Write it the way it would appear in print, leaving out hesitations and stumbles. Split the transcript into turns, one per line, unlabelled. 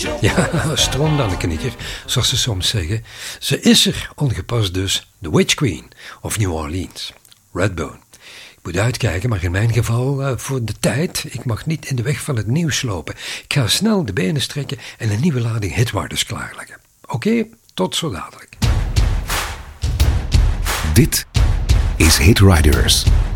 Ja, stroomdanneknikker, zoals ze soms zeggen. Ze is er, ongepast dus, de Witch Queen of New Orleans, Redbone. Ik moet uitkijken, maar in mijn geval voor de tijd. Ik mag niet in de weg van het nieuws lopen. Ik ga snel de benen strekken en een nieuwe lading hitwarders klaarleggen. Oké, tot zo dadelijk.
Dit is Hitriders.